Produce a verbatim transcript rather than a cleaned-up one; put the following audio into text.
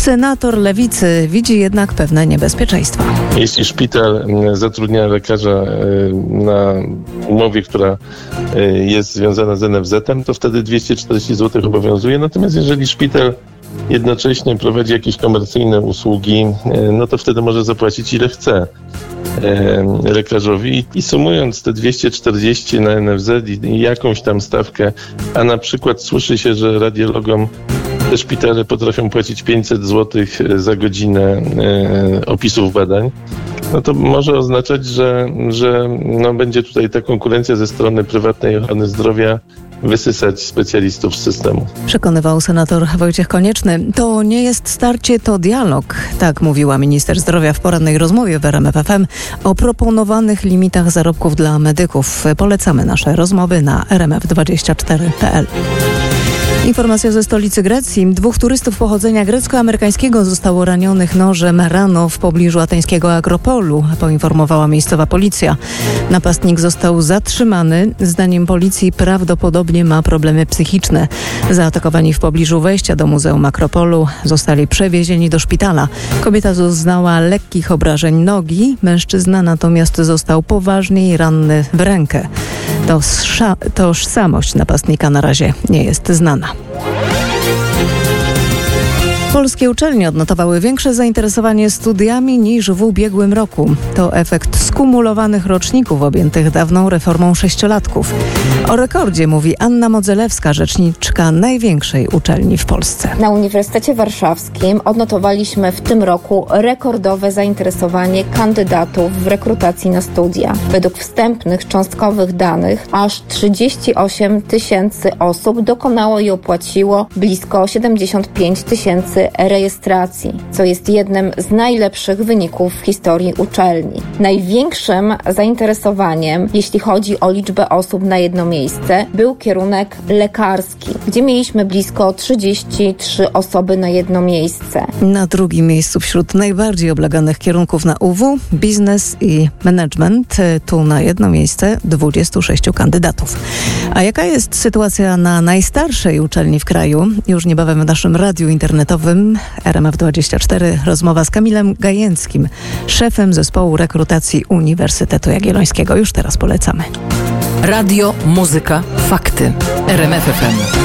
Senator Lewicy widzi jednak pewne niebezpieczeństwa. Jeśli szpital zatrudnia lekarza na umowie, która jest związana z en ef zetem, to wtedy dwieście czterdzieści złotych obowiązuje. Natomiast jeżeli szpital jednocześnie prowadzi jakieś komercyjne usługi, no to wtedy może zapłacić ile chce lekarzowi i sumując te dwieście czterdzieści na en ef zet i jakąś tam stawkę, a na przykład słyszy się, że radiologom te szpitale potrafią płacić pięćset złotych za godzinę opisów badań, no to może oznaczać, że, że no będzie tutaj ta konkurencja ze strony prywatnej ochrony zdrowia wysysać specjalistów z systemu. Przekonywał senator Wojciech Konieczny. To nie jest starcie, to dialog. Tak mówiła minister zdrowia w porannej rozmowie w R M F F M o proponowanych limitach zarobków dla medyków. Polecamy nasze rozmowy na r m f dwadzieścia cztery kropka p l. Informacja ze stolicy Grecji. Dwóch turystów pochodzenia grecko-amerykańskiego zostało ranionych nożem rano w pobliżu ateńskiego Akropolu, poinformowała miejscowa policja. Napastnik został zatrzymany. Zdaniem policji prawdopodobnie ma problemy psychiczne. Zaatakowani w pobliżu wejścia do Muzeum Akropolu zostali przewiezieni do szpitala. Kobieta doznała lekkich obrażeń nogi, mężczyzna natomiast został poważniej ranny w rękę. Tożsamość napastnika na razie nie jest znana. Polskie uczelnie odnotowały większe zainteresowanie studiami niż w ubiegłym roku. To efekt skumulowanych roczników objętych dawną reformą sześciolatków. O rekordzie mówi Anna Modzelewska, rzeczniczka największej uczelni w Polsce. Na Uniwersytecie Warszawskim odnotowaliśmy w tym roku rekordowe zainteresowanie kandydatów w rekrutacji na studia. Według wstępnych, cząstkowych danych aż trzydzieści osiem tysięcy osób dokonało i opłaciło blisko siedemdziesiąt pięć tysięcy rejestracji, co jest jednym z najlepszych wyników w historii uczelni. Największym zainteresowaniem, jeśli chodzi o liczbę osób na jedno miejsce, był kierunek lekarski, gdzie mieliśmy blisko trzydzieści trzy osoby na jedno miejsce. Na drugim miejscu wśród najbardziej obleganych kierunków na U W biznes i management. Tu na jedno miejsce dwudziestu sześciu kandydatów. A jaka jest sytuacja na najstarszej uczelni w kraju? Już niebawem w naszym radiu internetowym R M F dwadzieścia cztery rozmowa z Kamilem Gajęckim, szefem zespołu rekrutacji Uniwersytetu Jagiellońskiego. Już teraz polecamy. Radio, muzyka, fakty. R M F F M.